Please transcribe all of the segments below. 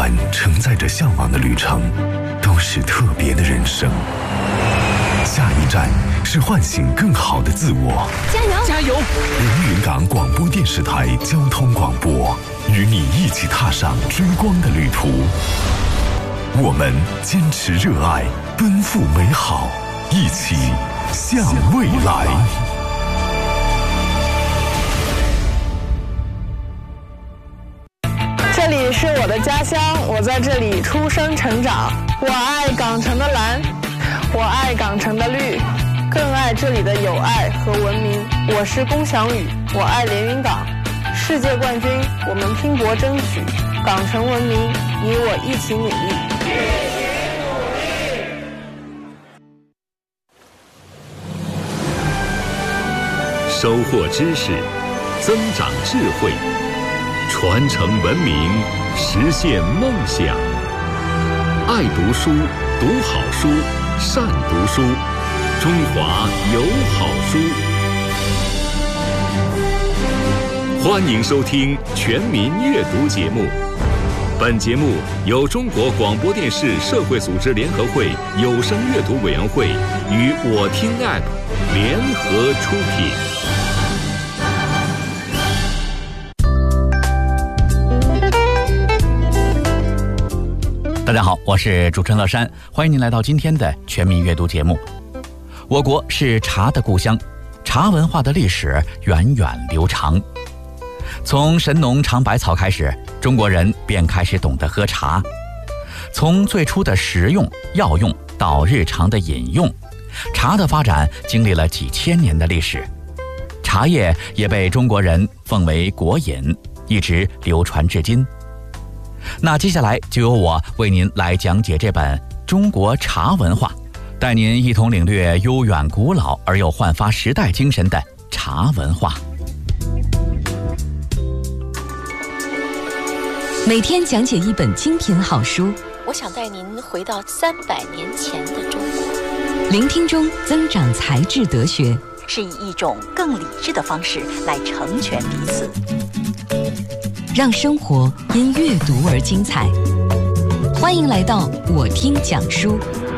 段承载着向往的旅程，都是特别的人生。下一站是唤醒更好的自我。 加油！ 加油！ 连云港广播电视台交通广播，与你一起踏上追光的旅途。我们坚持热爱，奔赴美好，一起向未来。 这里是我的家乡，我在这里出生成长。我爱港城的蓝，我爱港城的绿，更爱这里的友爱和文明。我是龚翔宇，我爱连云港。世界冠军，我们拼搏争取；港城文明，你我一起努力。 收获知识，增长智慧，传承文明，实现梦想。爱读书，读好书，善读书，中华有好书。欢迎收听全民阅读节目。本节目由中国广播电视社会组织联合会有声阅读委员会与我听 App 联合出品。 大家好，我是主持人乐山，欢迎您来到今天的全民阅读节目。我国是茶的故乡，茶文化的历史源远流长。从神农尝百草开始，中国人便开始懂得喝茶。从最初的食用、药用到日常的饮用，茶的发展经历了几千年的历史。茶叶也被中国人奉为国饮，一直流传至今。那接下来就由我为您来讲解这本《中国茶文化》，带您一同领略悠远古老而又焕发时代精神的茶文化。 每天讲解一本精品好书， 我想带您回到300年前的中国， 聆听中增长才智德学， 是以一种更理智的方式来成全彼此， 让生活因阅读而精彩。欢迎来到我听讲书。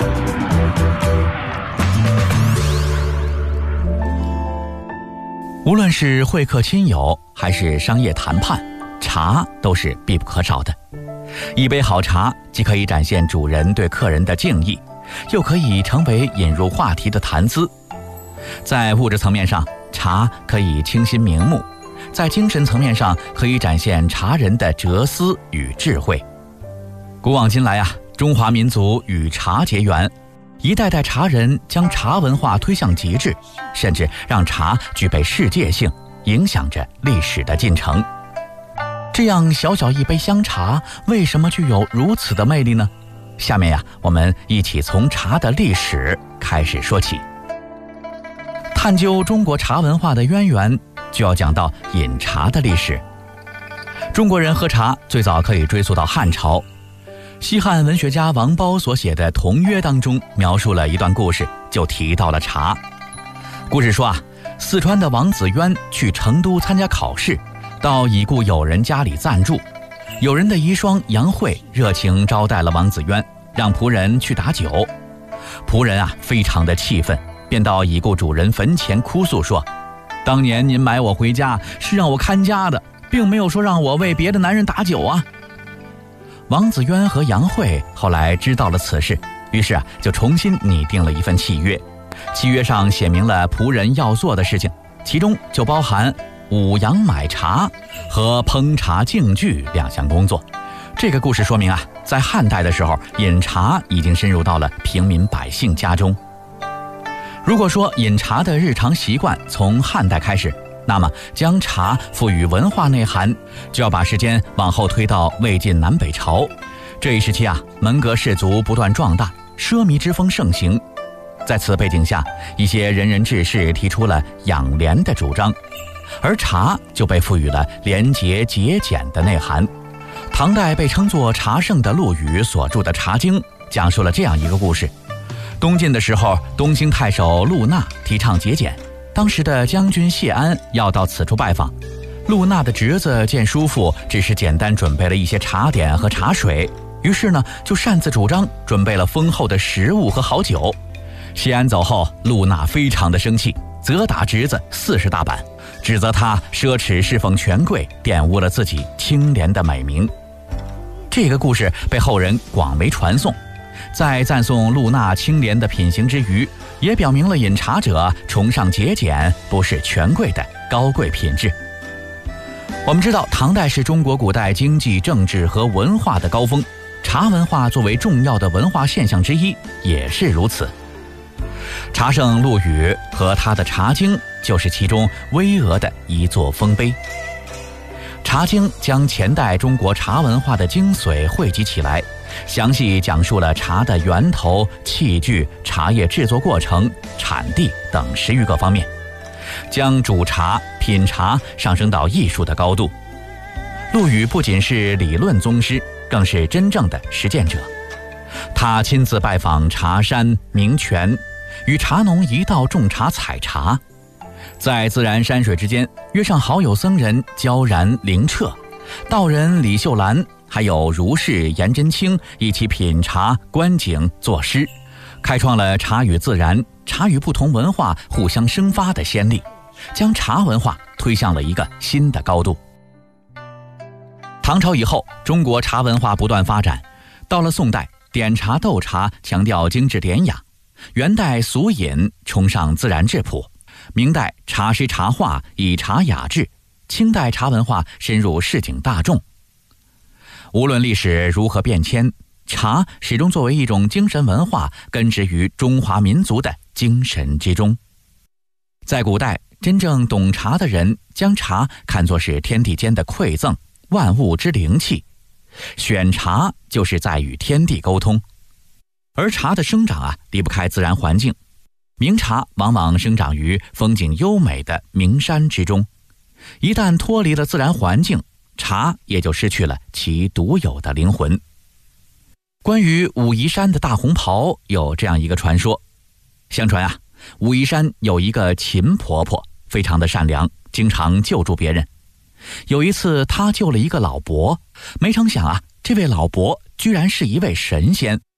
无论是会客亲友还是商业谈判，茶都是必不可少的。一杯好茶既可以展现主人对客人的敬意，又可以成为引入话题的谈资。在物质层面上，茶可以清新明目；在精神层面上，可以展现茶人的哲思与智慧。古往今来啊，中华民族与茶结缘，一代代茶人将茶文化推向极致，甚至让茶具备世界性，影响着历史的进程。这样小小一杯香茶，为什么具有如此的魅力呢？下面呀，我们一起从茶的历史开始说起。探究中国茶文化的渊源，就要讲到饮茶的历史。中国人喝茶最早可以追溯到汉朝。西汉文学家王褒所写的《同约》当中描述了一段故事，就提到了茶。故事说啊，四川的王子渊去成都参加考试，到已故友人家里暂住。友人的遗孀杨慧热情招待了王子渊，让仆人去打酒。仆人啊非常的气愤，便到已故主人坟前哭诉说，当年您买我回家是让我看家的，并没有说让我为别的男人打酒啊。王子渊和杨慧后来知道了此事，于是就重新拟定了一份契约。契约上写明了仆人要做的事情，其中就包含五羊买茶和烹茶敬具2项工作。这个故事说明啊，在汉代的时候，饮茶已经深入到了平民百姓家中。如果说饮茶的日常习惯从汉代开始，那么将茶赋予文化内涵，就要把时间往后推到魏晋南北朝。这一时期啊，门阁士族不断壮大，奢靡之风盛行。在此背景下，一些仁人志士提出了养廉的主张，而茶就被赋予了廉洁节俭的内涵。唐代被称作茶圣的陆羽所著的《茶经》讲述了这样一个故事。东晋的时候，东兴太守陆纳提倡节俭，当时的将军谢安要到此处拜访。陆纳的侄子见叔父只是简单准备了一些茶点和茶水， 于是呢，就擅自主张准备了丰厚的食物和好酒。谢安走后，露娜非常的生气，责打侄子40大板，指责他奢侈侍奉权贵，玷污了自己清廉的美名。这个故事被后人广为传颂，在赞颂露娜清廉的品行之余，也表明了饮茶者崇尚节俭，不是权贵的高贵品质。我们知道，唐代是中国古代经济、政治和文化的高峰，茶文化作为重要的文化现象之一，也是如此。茶圣陆羽和他的《茶经》就是其中巍峨的一座丰碑。《茶经》将前代中国茶文化的精髓汇集起来，详细讲述了茶的源头、器具、茶叶制作过程、产地等10余个方面，将煮茶、品茶上升到艺术的高度。陆羽不仅是理论宗师，更是真正的实践者。他亲自拜访茶山、名泉，与茶农一道种茶采茶，在自然山水之间约上好友僧人焦然、灵彻、道人李秀兰，还有儒士颜真卿一起品茶、观景、作诗，开创了茶与自然、茶与不同文化互相生发的先例，将茶文化推向了一个新的高度。唐朝以后，中国茶文化不断发展，到了宋代，点茶斗茶强调精致典雅，元代俗饮崇尚自然质朴，明代茶诗茶画以茶雅致，清代茶文化深入市井大众。无论历史如何变迁，茶始终作为一种精神文化，根植于中华民族的精神之中。在古代，真正懂茶的人将茶看作是天地间的馈赠，万物之灵气，选茶就是在与天地沟通。而茶的生长离不开自然环境，名茶往往生长于风景优美的名山之中，一旦脱离了自然环境，茶也就失去了其独有的灵魂。关于武夷山的大红袍有这样一个传说，相传武夷山有一个秦婆婆，非常的善良，经常救助别人。有一次她救了一个老伯，没成想这位老伯居然是一位神仙，